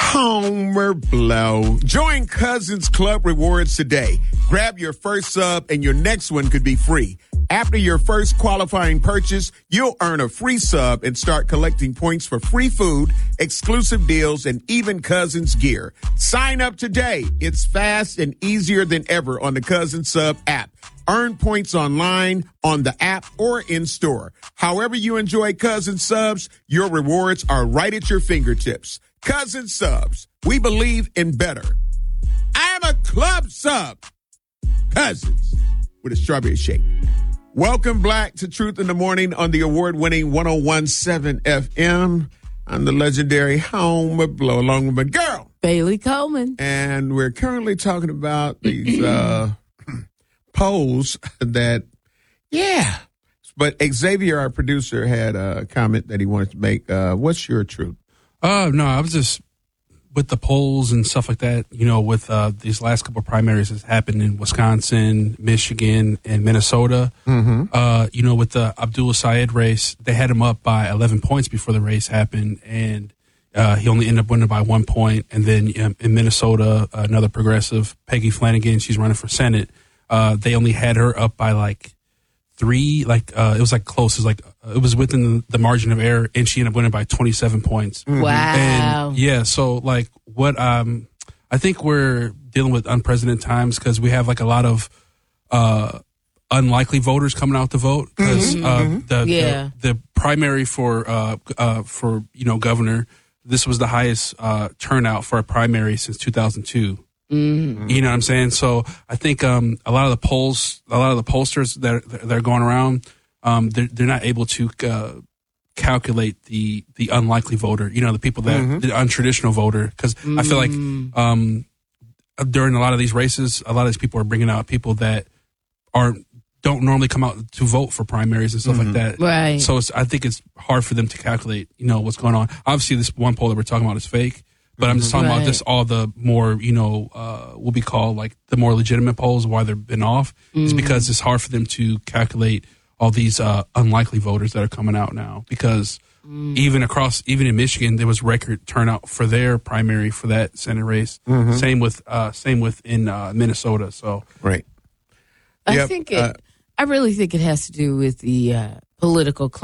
Homer Blow. Join Cousins Club Rewards today. Grab your first sub and your next one could be free. After your first qualifying purchase, you'll earn a free sub and start collecting points for free food, exclusive deals, and even Cousins gear. Sign up today. It's fast and easier than ever on the Cousins Sub app. Earn points online, on the app, or in store. However you enjoy Cousins Subs, your rewards are right at your fingertips. Cousins Subs. We believe in better. I am a club sub. Cousins with a strawberry shake. Welcome back to Truth in the Morning on the award-winning 101.7 FM. I'm the legendary Homer Blow along with my girl, Bailey Coleman. And we're currently talking about these polls that, yeah. But Xavier, our producer, had a comment that he wanted to make. What's your truth? No, I was just with the polls and stuff like that, you know, with these last couple of primaries that's happened in Wisconsin, Michigan, and Minnesota. Mm-hmm. You know, with the Abdullah Syed race, they had him up by 11 points before the race happened, and he only ended up winning by 1 point. And then in Minnesota, another progressive, Peggy Flanagan, she's running for Senate. They only had her up by like 3, it was like close. It was like it was within the margin of error, and she ended up winning by 27 points. Wow. And yeah, so like what I think we're dealing with unprecedented times because we have like a lot of unlikely voters coming out to vote because the primary for governor, this was the highest turnout for a primary since 2002. Mm-hmm. You know what I'm saying? So I think a lot of the pollsters that are going around, they're not able to calculate the unlikely voter. You know, the people that the untraditional voter. Because I feel like during a lot of these races, a lot of these people are bringing out people that don't normally come out to vote for primaries and stuff like that. Right. So I think it's hard for them to calculate. You know what's going on. Obviously, this one poll that we're talking about is fake. But I'm just talking about just all the more, what we call like the more legitimate polls, why they've been off, is because it's hard for them to calculate all these unlikely voters that are coming out now. Because even in Michigan, there was record turnout for their primary for that Senate race. Mm-hmm. Same with in Minnesota. So right. I really think it has to do with the political climate.